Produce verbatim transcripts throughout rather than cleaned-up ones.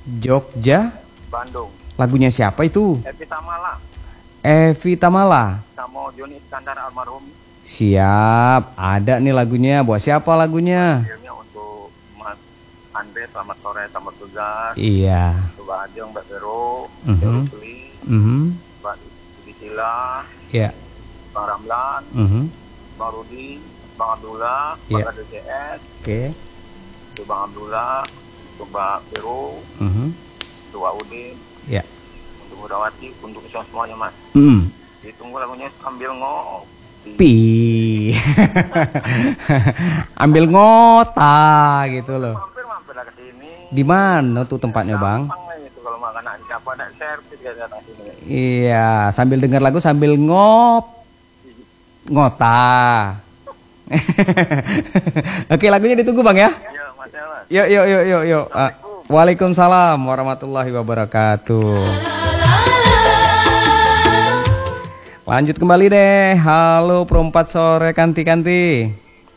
Jogja. Bandung. Lagunya siapa itu? Evi Tamala. Evi Tamala. Sama Joni Iskandar almarhum. Siap, ada nih lagunya. Buat siapa lagunya? Akhirnya untuk Mas Andre, selamat sore, selamat tugas. Iya. Mbak Ajeng, Mbak Vero, Mhm. Mbak Rusli, Mhm. Mbak Sila, Iya. Bang Ramlan, Mhm. Bang Rudi, Bang Abdullah, Iya. Bang D C S, Oke. untuk Bang Abdullah, untuk Mbak Vero, Mhm. untuk Wak Udin, Iya. untuk Budawati, untuk semuanya Mas. Mhm. Ditunggu lagunya sambil ngopi. Pi. Ambil ngota gitu loh. Mampir-mampir lah ke sini. Di mana tuh tempatnya, Bang? Gampang lah itu kalau makan anak siapa ada servis dia datang sini. Iya, sambil dengar lagu sambil ngop ngota. Oke, lagunya ditunggu, Bang ya. Iya, Mas ya, Mas. Yuk, yuk, yuk, yuk, yuk. Ah, Waalaikumsalam warahmatullahi wabarakatuh. Lanjut kembali deh. Halo perempat sore kanti-kanti.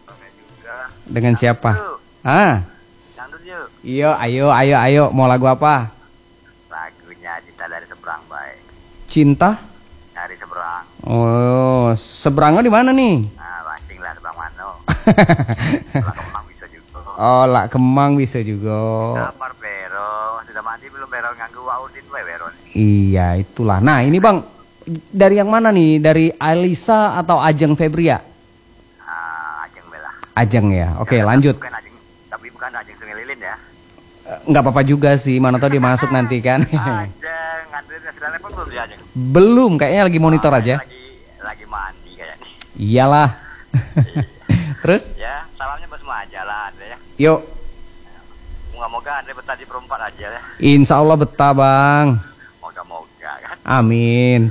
Dengan siapa? Ah. Dangdut yuk. Iyo, ayo, ayo, ayo. Mau lagu apa? Lagunya Cinta dari Seberang, baik. Cinta? Dari Seberang. Oh, seberangnya di mana nih? Nah, pancing lah Seberang Mano. Seberang Kemang bisa juga. Oh, Lak Kemang bisa juga. Kamar Vero, sudah mandi belum Vero nganggu Waudin wae Vero. Iya, itulah. Nah, ini Bang, dari yang mana nih? Dari Alisa atau Ajeng Febria? Ah, Ajeng Bela. Ajeng ya. Oke, lanjut. Bukan Ajeng, tapi bukan Ajeng Sungai Lilin ya. Eh, Nggak apa-apa juga sih, mana tahu dia masuk nanti kan. Ajeng, nganterin sudah telepon belum dia Ajeng? Belum, kayaknya lagi monitor Oh, aja. Lagi lagi mandi kayaknya. Iyalah. Terus? Ya, salamnya buat semua aja lah, Andre ya. Yuk. Moga-moga Andre betah di perempat aja ya. Insya Allah betah, Bang. Moga-moga kan. Amin.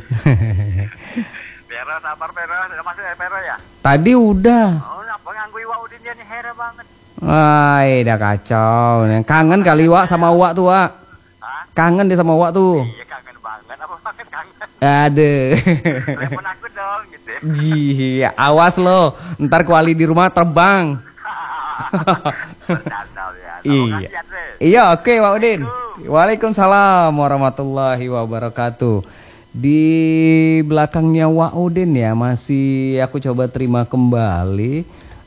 Vero, sabar Vero, sudah masuk ya Vero ya? Tadi udah. Oh, apa nganggu Iwa Udin dia nih, heran banget. Wah, udah kacau. Kangen kali Wak sama Wak tuh, Wak. Hah? Kangen dia sama Wak tuh. Iya kangen banget, apa banget kangen. Aduh. Telepon aku dong gitu ya. Iya, awas lo. Ntar kuali di rumah terbang. Bercanda ya. Iya. Makasih, Andre. Iya, oke, Pak Udin. Waalaikumsalam warahmatullahi wabarakatuh. Di belakangnya Wak Udin ya, masih aku coba terima kembali.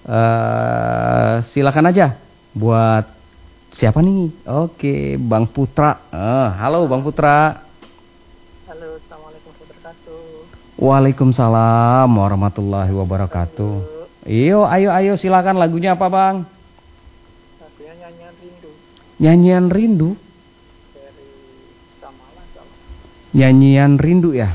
Eh, silakan aja. Buat siapa nih? Oke, Bang Putra. Eh, halo Bang Putra. Halo, assalamualaikum warahmatullahi wabarakatuh. Waalaikumsalam warahmatullahi wabarakatuh. Iyo, ayo, ayo, silakan lagunya apa, Bang? Lagunya Nyanyian Rindu Nyanyian Rindu. dari Tamala. Nyanyian Rindu ya.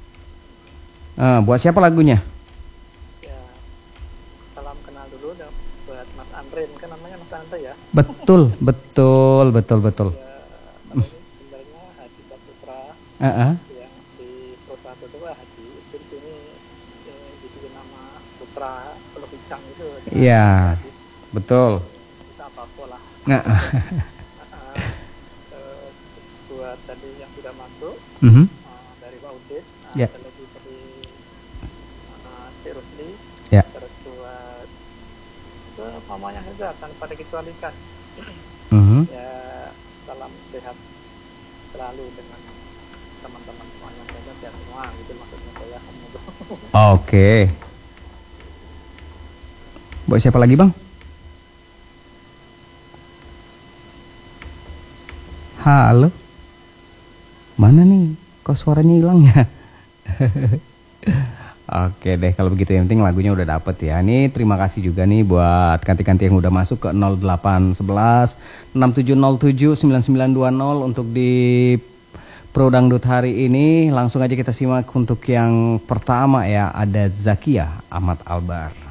Eh, buat siapa lagunya? Ya, salam kenal dulu dah buat Mas Andre, kan namanya Mas Andre ya. Betul, betul, betul, betul. Ya, apa ini sebenarnya Haji Saputra Heeh. yang di perusahaan itu Haji itu di sini eh, dibikin nama Putra Pulau Bicang itu. Iya, betul. Kita apa-apa lah. Nah, Uh, uh, buat tadi yang sudah masuk mhm. uh, dari Pak Udin, uh, Ya. ada lagi dari uh, si Rusli, Ya. terus buat ke mamanya juga tanpa dikecualikan. Mhm. Ya, salam sehat selalu dengan teman-teman semuanya saja, sehat semua gitu maksudnya saya. Oke. Buat siapa lagi, Bang? Halo. Mana nih? Kok suaranya hilang ya? Oke deh, kalau begitu yang penting lagunya udah dapet ya. Nih terima kasih juga nih buat kanti-kanti yang udah masuk ke nol delapan satu satu enam tujuh nol tujuh sembilan sembilan dua nol untuk di Pro Dangdut hari ini. Langsung aja kita simak untuk yang pertama ya, ada Zakia Ahmad Albar.